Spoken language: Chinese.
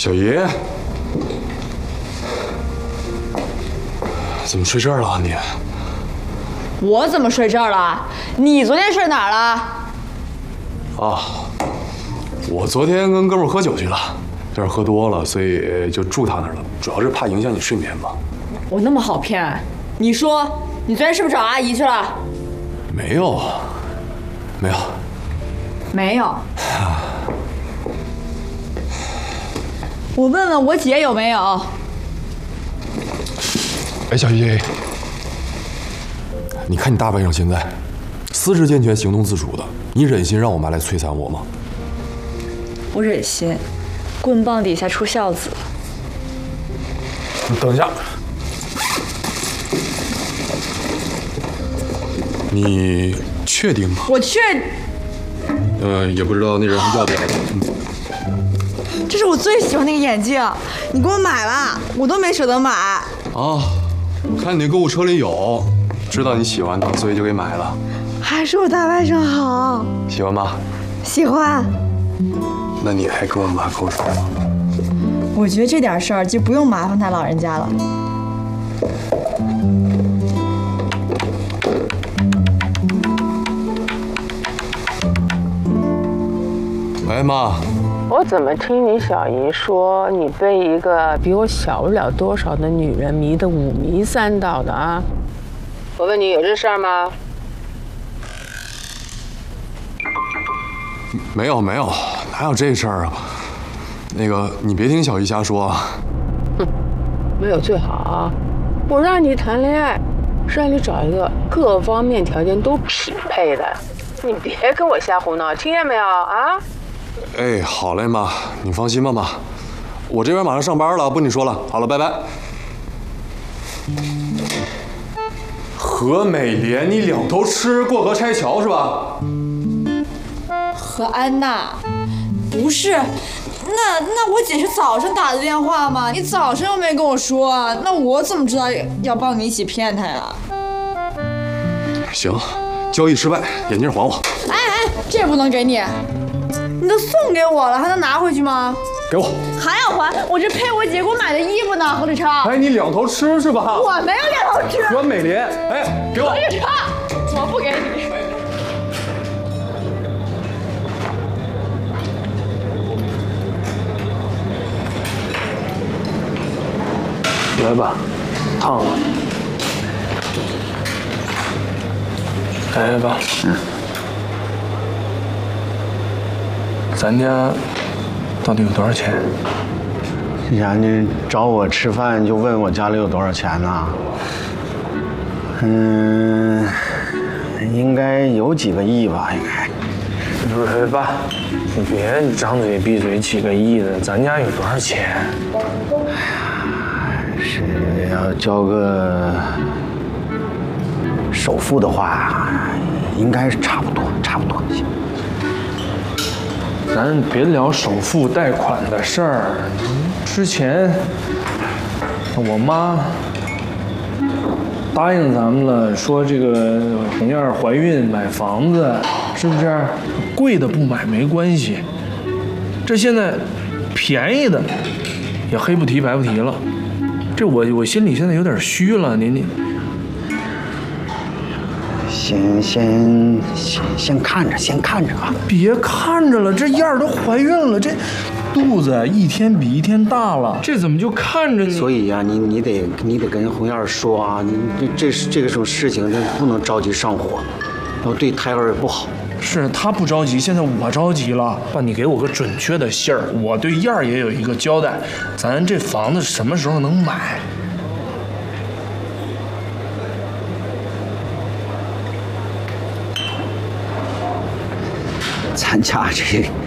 小姨，怎么睡这儿了你？ 我怎么睡这儿了？你昨天睡哪儿了？ 啊，我昨天跟哥们儿喝酒去了，有点喝多了，所以就住他那儿了。主要是怕影响你睡眠嘛。 我那么好骗？你说，你昨天是不是找阿姨去了？ 没有，没有， 没有。我问问我姐有没有。 哎，小姨，你看你大晚上现在，四肢健全、行动自主的，你忍心让我妈来摧残我吗？ 我忍心，棍棒底下出孝子。 你等一下，你确定吗？ 我确。 也不知道那人要不要。 这是我最喜欢那个眼镜，你给我买了，我都没舍得买。 啊，看你那购物车里有，知道你喜欢它，所以就给买了。 还是我大外甥好。 喜欢吗？ 喜欢。 那你还跟我妈口水吗？ 我觉得这点事儿就不用麻烦他老人家了。 喂，妈。 我怎么听你小姨说你被一个比我小不了多少的女人迷得五迷三道的啊？我问你有这事儿吗？ 没有，哪有这事儿啊？那个，你别听小姨瞎说啊。 哼，没有最好啊。我让你谈恋爱，是让你找一个各方面条件都匹配的，你别跟我瞎胡闹，听见没有啊？ 哎，好嘞，妈，你放心吧，妈，我这边马上上班了，不跟你说了，好了，拜拜。何美莲，你两头吃，过河拆桥是吧？ 何安娜，不是，那我姐是早上打的电话吗？你早上又没跟我说，那我怎么知道要帮你一起骗她呀？ 行，交易失败，眼镜还我。 哎，这不能给你。你都送给我了，还能拿回去吗？ 给我， 还要还？我这配我姐给我买的衣服呢，何立超。 哎，你两头吃是吧？ 我没有两头吃。 何美莲，哎，给我。 何立超，我不给你。 来吧，烫了。来吧。咱家到底有多少钱？ 呀，你找我吃饭就问我家里有多少钱呢？应该有几个亿吧，应该。 爸，你别张嘴闭嘴几个亿的，咱家有多少钱？ 是要交个首付的话，应该是差不多。行。 咱别聊首付贷款的事儿。之前我妈答应咱们了，说这个红燕怀孕买房子，是不是？贵的不买没关系。这现在便宜的也黑不提白不提了。这我心里现在有点虚了，你。 先看着啊！ 别看着了，这燕儿都怀孕了，这肚子一天比一天大了，这怎么就看着你？ 所以呀，你得跟红燕说啊，这个种事情，这不能着急上火，然后对胎儿也不好。 是他不着急，现在我着急了。爸，你给我个准确的信儿，我对燕儿也有一个交代。咱这房子什么时候能买？ 咱家这